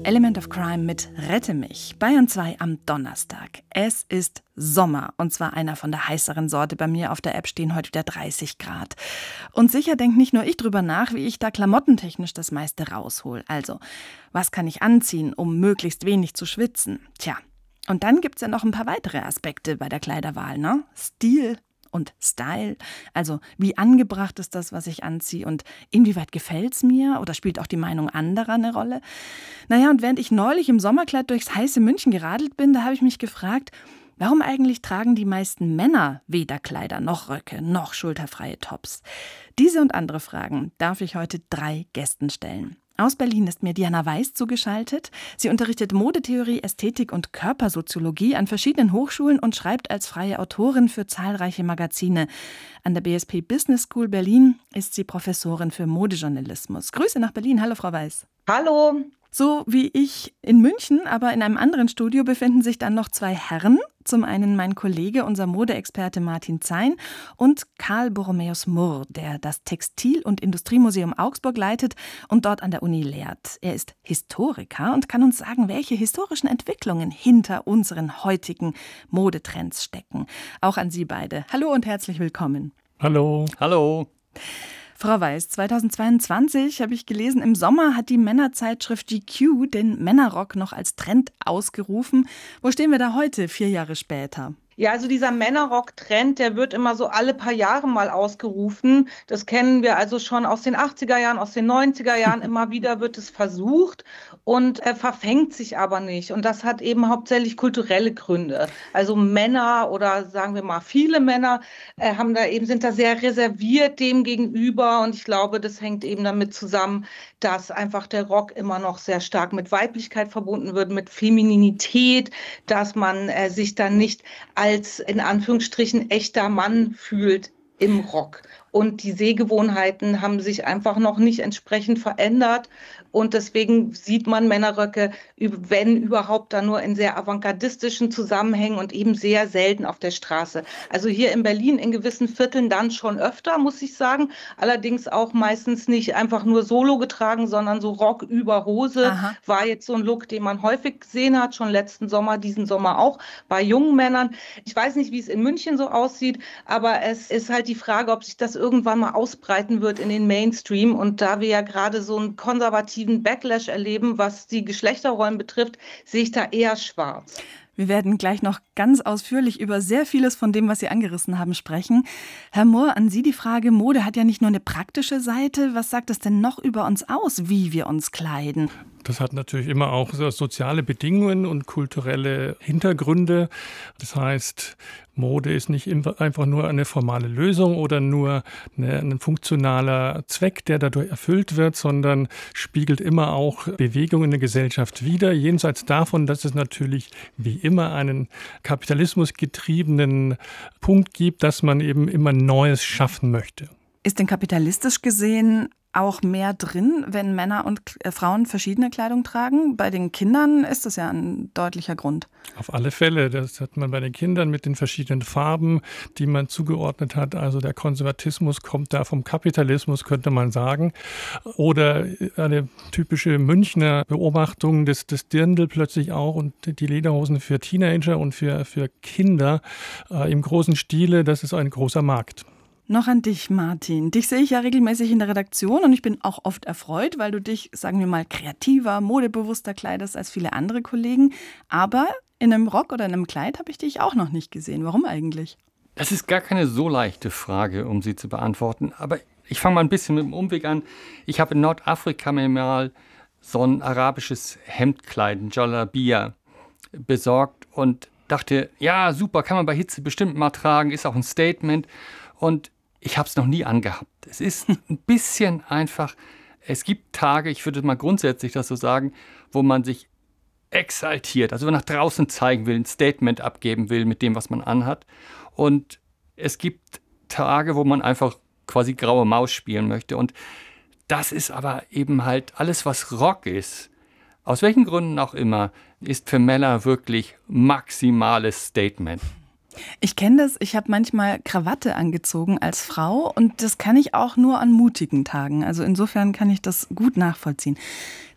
Element of Crime mit Rette mich. Bayern 2 am Donnerstag. Es ist Sommer und zwar einer von der heißeren Sorte. Bei mir auf der App stehen heute wieder 30 Grad. Und sicher denkt nicht nur ich drüber nach, wie ich da klamottentechnisch das meiste raushol. Also, was kann ich anziehen, um möglichst wenig zu schwitzen? Tja, und dann gibt's ja noch ein paar weitere Aspekte bei der Kleiderwahl, ne? Stil und Style, also wie angebracht ist das, was ich anziehe und inwieweit gefällt's mir oder spielt auch die Meinung anderer eine Rolle? Naja, und während ich neulich im Sommerkleid durchs heiße München geradelt bin, da habe ich mich gefragt, warum eigentlich tragen die meisten Männer weder Kleider noch Röcke noch schulterfreie Tops? Diese und andere Fragen darf ich heute 3 Gästen stellen. Aus Berlin ist mir Diana Weiß zugeschaltet. Sie unterrichtet Modetheorie, Ästhetik und Körpersoziologie an verschiedenen Hochschulen und schreibt als freie Autorin für zahlreiche Magazine. An der BSP Business School Berlin ist sie Professorin für Modejournalismus. Grüße nach Berlin. Hallo, Frau Weiß. Hallo. So wie ich in München, aber in einem anderen Studio befinden sich dann noch 2 Herren. Zum einen mein Kollege, unser Modeexperte Martin Zein und Karl Borromäus Murr, der das Textil- und Industriemuseum Augsburg leitet und dort an der Uni lehrt. Er ist Historiker und kann uns sagen, welche historischen Entwicklungen hinter unseren heutigen Modetrends stecken. Auch an Sie beide. Hallo und herzlich willkommen. Hallo. Hallo. Frau Weiß, 2022 habe ich gelesen, im Sommer hat die Männerzeitschrift GQ den Männerrock noch als Trend ausgerufen. Wo stehen wir da heute, 4 Jahre später? Ja, also dieser Männerrock-Trend, der wird immer so alle paar Jahre mal ausgerufen. Das kennen wir also schon aus den 80er Jahren, aus den 90er Jahren. Immer wieder wird es versucht und verfängt sich aber nicht. Und das hat eben hauptsächlich kulturelle Gründe. Also Männer oder sagen wir mal viele Männer sind da sehr reserviert dem gegenüber. Und ich glaube, das hängt eben damit zusammen, dass einfach der Rock immer noch sehr stark mit Weiblichkeit verbunden wird, mit Femininität, dass man sich dann nicht als in Anführungsstrichen echter Mann fühlt im Rock. Und die Sehgewohnheiten haben sich einfach noch nicht entsprechend verändert. Und deswegen sieht man Männerröcke, wenn überhaupt, dann nur in sehr avantgardistischen Zusammenhängen und eben sehr selten auf der Straße. Also hier in Berlin in gewissen Vierteln dann schon öfter, muss ich sagen. Allerdings auch meistens nicht einfach nur Solo getragen, sondern so Rock über Hose. Aha. War jetzt so ein Look, den man häufig gesehen hat, schon letzten Sommer, diesen Sommer auch, bei jungen Männern. Ich weiß nicht, wie es in München so aussieht, aber es ist halt die Frage, ob sich das irgendwann mal ausbreiten wird in den Mainstream. Und da wir ja gerade so einen konservativen Backlash erleben, was die Geschlechterrollen betrifft, sehe ich da eher schwarz. Wir werden gleich noch ganz ausführlich über sehr vieles von dem, was Sie angerissen haben, sprechen. Herr Murr, an Sie die Frage, Mode hat ja nicht nur eine praktische Seite. Was sagt es denn noch über uns aus, wie wir uns kleiden? Das hat natürlich immer auch soziale Bedingungen und kulturelle Hintergründe. Das heißt, Mode ist nicht einfach nur eine formale Lösung oder nur ein funktionaler Zweck, der dadurch erfüllt wird, sondern spiegelt immer auch Bewegungen in der Gesellschaft wider. Jenseits davon, dass es natürlich wie immer einen kapitalismusgetriebenen Punkt gibt, dass man eben immer Neues schaffen möchte. Ist denn kapitalistisch gesehen auch mehr drin, wenn Männer und Frauen verschiedene Kleidung tragen? Bei den Kindern ist das ja ein deutlicher Grund. Auf alle Fälle. Das hat man bei den Kindern mit den verschiedenen Farben, die man zugeordnet hat. Also der Konservatismus kommt da vom Kapitalismus, könnte man sagen. Oder eine typische Münchner Beobachtung, das Dirndl plötzlich auch und die Lederhosen für Teenager und für Kinder im großen Stile. Das ist ein großer Markt. Noch an dich, Martin. Dich sehe ich ja regelmäßig in der Redaktion und ich bin auch oft erfreut, weil du dich, sagen wir mal, kreativer, modebewusster kleidest als viele andere Kollegen. Aber in einem Rock oder in einem Kleid habe ich dich auch noch nicht gesehen. Warum eigentlich? Das ist gar keine so leichte Frage, um sie zu beantworten. Aber ich fange mal ein bisschen mit dem Umweg an. Ich habe in Nordafrika mir mal so ein arabisches Hemdkleid, ein Jalabia, besorgt und dachte, ja, super, kann man bei Hitze bestimmt mal tragen, ist auch ein Statement. Und ich habe es noch nie angehabt. Es ist ein bisschen einfach, es gibt Tage, ich würde mal grundsätzlich das so sagen, wo man sich exaltiert, also nach draußen zeigen will, ein Statement abgeben will mit dem, was man anhat. Und es gibt Tage, wo man einfach quasi graue Maus spielen möchte. Und das ist aber eben halt alles, was Rock ist. Aus welchen Gründen auch immer, ist für Männer wirklich maximales Statement. Ich kenne das, ich habe manchmal Krawatte angezogen als Frau und das kann ich auch nur an mutigen Tagen. Also insofern kann ich das gut nachvollziehen.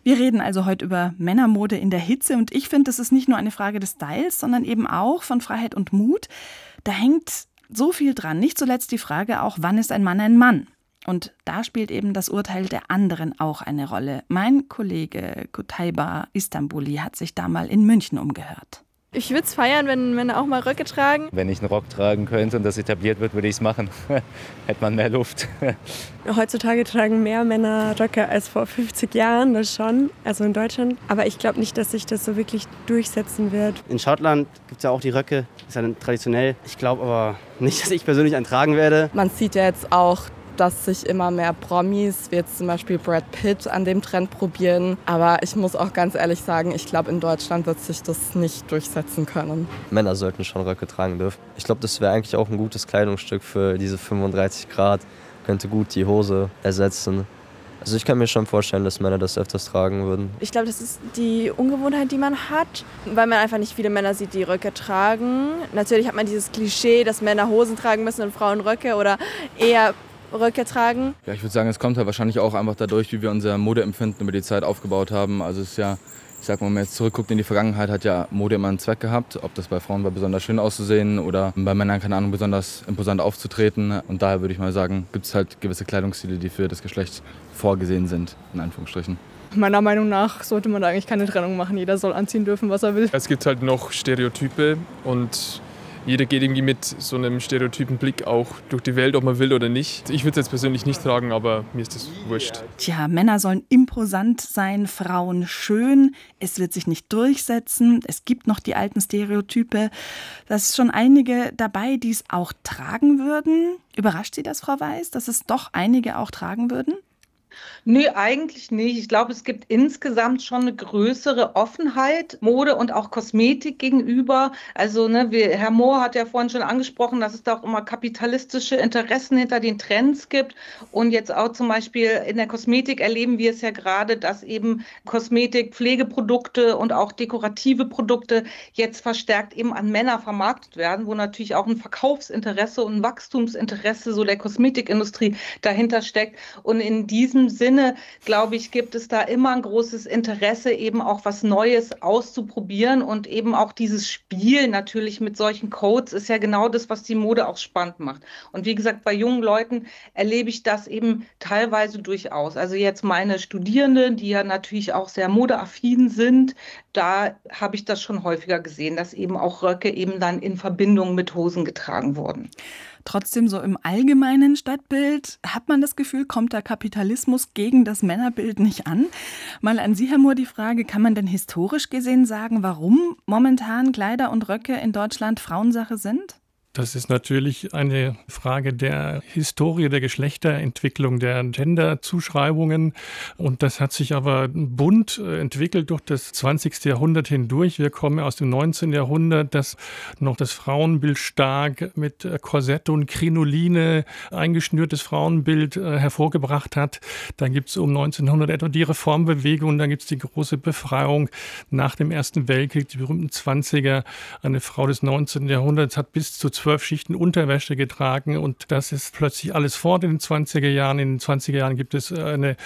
Wir reden also heute über Männermode in der Hitze und ich finde, das ist nicht nur eine Frage des Styles, sondern eben auch von Freiheit und Mut. Da hängt so viel dran. Nicht zuletzt die Frage auch, wann ist ein Mann ein Mann? Und da spielt eben das Urteil der anderen auch eine Rolle. Mein Kollege Kutaiba Istanbuli hat sich da mal in München umgehört. Ich würde es feiern, wenn Männer auch mal Röcke tragen. Wenn ich einen Rock tragen könnte und das etabliert wird, würde ich es machen. Hätte man mehr Luft. Heutzutage tragen mehr Männer Röcke als vor 50 Jahren, das schon, also in Deutschland. Aber ich glaube nicht, dass sich das so wirklich durchsetzen wird. In Schottland gibt es ja auch die Röcke, ist ja traditionell. Ich glaube aber nicht, dass ich persönlich einen tragen werde. Man sieht ja jetzt auch, dass sich immer mehr Promis, wie jetzt zum Beispiel Brad Pitt, an dem Trend probieren. Aber ich muss auch ganz ehrlich sagen, ich glaube, in Deutschland wird sich das nicht durchsetzen können. Männer sollten schon Röcke tragen dürfen. Ich glaube, das wäre eigentlich auch ein gutes Kleidungsstück für diese 35 Grad. Könnte gut die Hose ersetzen. Also ich kann mir schon vorstellen, dass Männer das öfters tragen würden. Ich glaube, das ist die Ungewohnheit, die man hat, weil man einfach nicht viele Männer sieht, die Röcke tragen. Natürlich hat man dieses Klischee, dass Männer Hosen tragen müssen und Frauen Röcke oder eher Röcke tragen. Ja, ich würde sagen, es kommt halt wahrscheinlich auch einfach dadurch, wie wir unser Modeempfinden über die Zeit aufgebaut haben. Also es ist ja, ich sag mal, wenn man jetzt zurückguckt in die Vergangenheit, hat ja Mode immer einen Zweck gehabt. Ob das bei Frauen war, besonders schön auszusehen oder bei Männern, keine Ahnung, besonders imposant aufzutreten. Und daher würde ich mal sagen, gibt es halt gewisse Kleidungsstile, die für das Geschlecht vorgesehen sind, in Anführungsstrichen. Meiner Meinung nach sollte man da eigentlich keine Trennung machen. Jeder soll anziehen dürfen, was er will. Es gibt halt noch Stereotype und jeder geht irgendwie mit so einem stereotypen Blick auch durch die Welt, ob man will oder nicht. Ich würde es jetzt persönlich nicht tragen, aber mir ist das wurscht. Tja, Männer sollen imposant sein, Frauen schön. Es wird sich nicht durchsetzen. Es gibt noch die alten Stereotype. Da ist schon einige dabei, die es auch tragen würden. Überrascht Sie das, Frau Weiß, dass es doch einige auch tragen würden? Nee, eigentlich nicht. Ich glaube, es gibt insgesamt schon eine größere Offenheit Mode und auch Kosmetik gegenüber. Also Herr Mohr hat ja vorhin schon angesprochen, dass es da auch immer kapitalistische Interessen hinter den Trends gibt. Und jetzt auch zum Beispiel in der Kosmetik erleben wir es ja gerade, dass eben Kosmetik, Pflegeprodukte und auch dekorative Produkte jetzt verstärkt eben an Männer vermarktet werden, wo natürlich auch ein Verkaufsinteresse und ein Wachstumsinteresse so der Kosmetikindustrie dahinter steckt. Und in diesem Sinne, glaube ich, gibt es da immer ein großes Interesse, eben auch was Neues auszuprobieren und eben auch dieses Spiel natürlich mit solchen Codes ist ja genau das, was die Mode auch spannend macht. Und wie gesagt, bei jungen Leuten erlebe ich das eben teilweise durchaus. Also jetzt meine Studierenden, die ja natürlich auch sehr modeaffin sind, da habe ich das schon häufiger gesehen, dass eben auch Röcke eben dann in Verbindung mit Hosen getragen wurden. Trotzdem so im allgemeinen Stadtbild hat man das Gefühl, kommt der Kapitalismus gegen das Männerbild nicht an. Mal an Sie, Herr Mohr, die Frage, kann man denn historisch gesehen sagen, warum momentan Kleider und Röcke in Deutschland Frauensache sind? Das ist natürlich eine Frage der Historie, der Geschlechterentwicklung, der Genderzuschreibungen. Und das hat sich aber bunt entwickelt durch das 20. Jahrhundert hindurch. Wir kommen aus dem 19. Jahrhundert, das noch das Frauenbild stark mit Korsett und Krinoline eingeschnürtes Frauenbild hervorgebracht hat. Dann gibt es um 1900 etwa die Reformbewegung, dann gibt es die große Befreiung nach dem Ersten Weltkrieg, die berühmten 20er. Eine Frau des 19. Jahrhunderts hat bis zu 12 Schichten Unterwäsche getragen und das ist plötzlich alles vor den 20er Jahren. In den 20er Jahren gibt es eine